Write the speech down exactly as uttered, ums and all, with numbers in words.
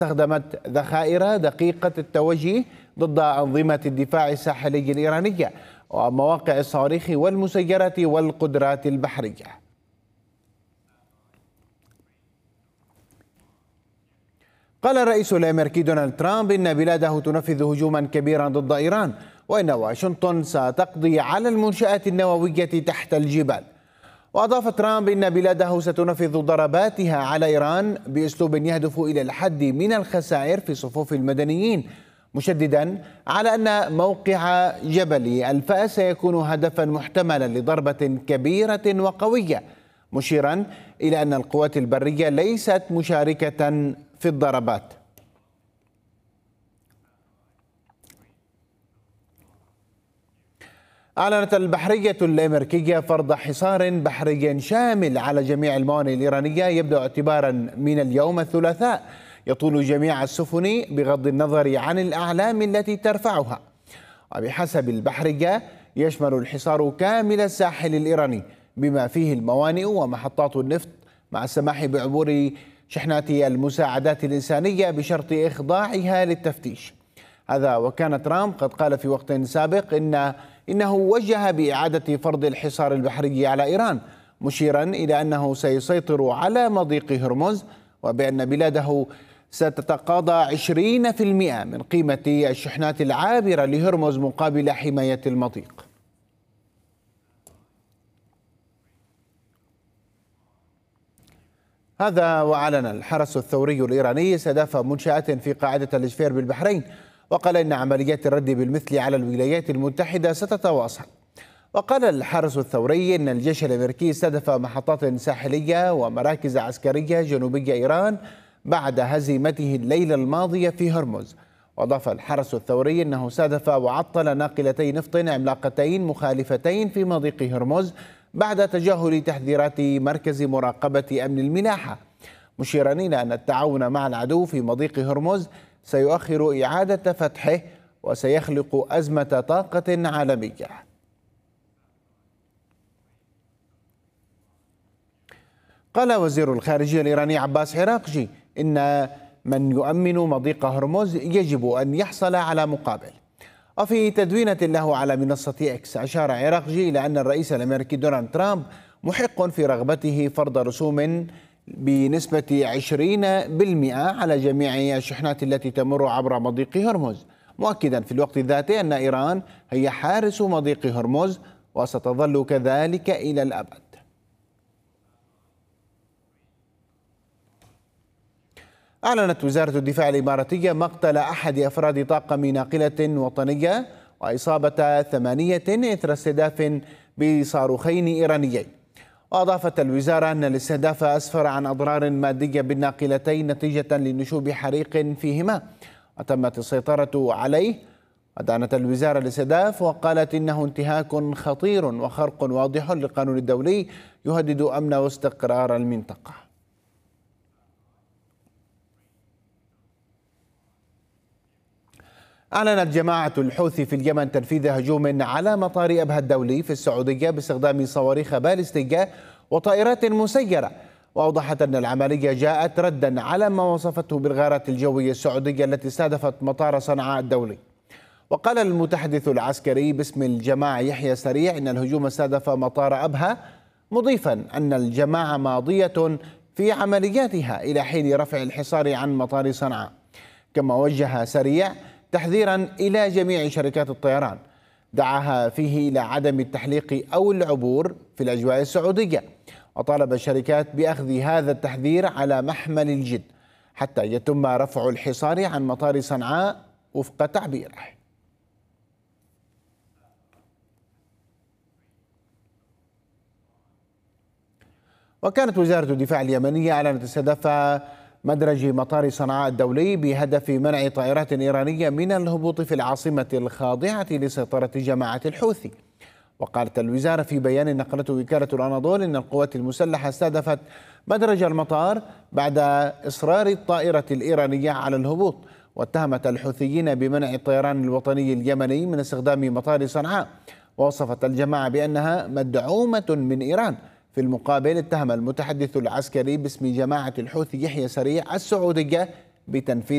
استخدمت ذخائر دقيقة التوجيه ضد أنظمة الدفاع الساحلي الإيرانية ومواقع الصواريخ والمسيرات والقدرات البحرية. قال الرئيس الأمريكي دونالد ترامب إن بلاده تنفذ هجوما كبيرا ضد إيران، وإن واشنطن ستقضي على المنشآت النووية تحت الجبال. وأضاف ترامب إن بلاده ستنفذ ضرباتها على إيران بأسلوب يهدف إلى الحد من الخسائر في صفوف المدنيين، مشددا على أن موقع جبل الفأس سيكون هدفا محتملا لضربة كبيرة وقوية، مشيرا إلى أن القوات البرية ليست مشاركة في الضربات. أعلنت البحرية الأمريكية فرض حصار بحري شامل على جميع الموانئ الإيرانية يبدأ اعتبارا من اليوم الثلاثاء، يطول جميع السفن بغض النظر عن الأعلام التي ترفعها. وبحسب البحرية يشمل الحصار كامل الساحل الإيراني بما فيه الموانئ ومحطات النفط، مع السماح بعبور شحنات المساعدات الإنسانية بشرط إخضاعها للتفتيش. هذا وكان ترامب قد قال في وقت سابق إن إنه وجه بإعادة فرض الحصار البحري على إيران، مشيرا إلى أنه سيسيطر على مضيق هرمز، وبأن بلاده ستتقاضى عشرين بالمئة من قيمة الشحنات العابرة لهرمز مقابل حماية المضيق. هذا وأعلن الحرس الثوري الإيراني استهداف منشآت في قاعدة الجفير بالبحرين، وقال إن عمليات الرد بالمثل على الولايات المتحدة ستتواصل. وقال الحرس الثوري إن الجيش الأمريكي استهدف محطات ساحلية ومراكز عسكرية جنوبي إيران بعد هزيمته الليلة الماضية في هرمز. وأضاف الحرس الثوري أنه استهدف وعطل ناقلتي نفط عملاقتين مخالفتين في مضيق هرمز بعد تجاهل تحذيرات مركز مراقبة أمن الملاحة، مشيرا إلى أن التعاون مع العدو في مضيق هرمز سيؤخر إعادة فتحه وسيخلق أزمة طاقة عالمية. قال وزير الخارجية الإيراني عباس عراقجي إن من يؤمن مضيق هرمز يجب أن يحصل على مقابل. وفي تدوينة له على منصة إكس أشار عراقجي إلى أن الرئيس الأمريكي دونالد ترامب محق في رغبته فرض رسوم بنسبة عشرين بالمئة على جميع الشحنات التي تمر عبر مضيق هرمز، مؤكدا في الوقت ذاته أن إيران هي حارس مضيق هرمز وستظل كذلك إلى الأبد. أعلنت وزارة الدفاع الإماراتية مقتل أحد أفراد طاقم ناقلة وطنية وإصابة ثمانية إثر استهداف بصاروخين إيرانيين. وأضافت الوزارة أن الاستهداف أسفر عن أضرار مادية بالناقلتين نتيجة لنشوب حريق فيهما، وتمت السيطرة عليه. ودانت الوزارة الاستهداف وقالت إنه انتهاك خطير وخرق واضح للقانون الدولي يهدد أمن واستقرار المنطقة. أعلنت جماعة الحوثي في اليمن تنفيذ هجوم على مطار أبها الدولي في السعودية باستخدام صواريخ باليستية وطائرات مسيرة، وأوضحت أن العملية جاءت ردا على ما وصفته بالغارات الجوية السعودية التي استهدفت مطار صنعاء الدولي. وقال المتحدث العسكري باسم الجماعة يحيى سريع إن الهجوم استهدف مطار أبها، مضيفا أن الجماعة ماضية في عملياتها إلى حين رفع الحصار عن مطار صنعاء. كما وجه سريع تحذيرا إلى جميع شركات الطيران دعاها فيه إلى عدم التحليق أو العبور في الأجواء السعودية، وطالب الشركات بأخذ هذا التحذير على محمل الجد حتى يتم رفع الحصار عن مطار صنعاء وفق تعبيره. وكانت وزارة الدفاع اليمنية أعلنت استهداف مدرج مطار صنعاء الدولي بهدف منع طائرات إيرانية من الهبوط في العاصمة الخاضعة لسيطرة جماعة الحوثي. وقالت الوزارة في بيان نقلته وكالة الأناضول إن القوات المسلحة استهدفت مدرج المطار بعد إصرار الطائرة الإيرانية على الهبوط، واتهمت الحوثيين بمنع الطيران الوطني اليمني من استخدام مطار صنعاء. ووصفت الجماعة بأنها مدعومة من إيران. في المقابل اتهم المتحدث العسكري باسم جماعة الحوثي يحيى سريع السعودية بتنفيذ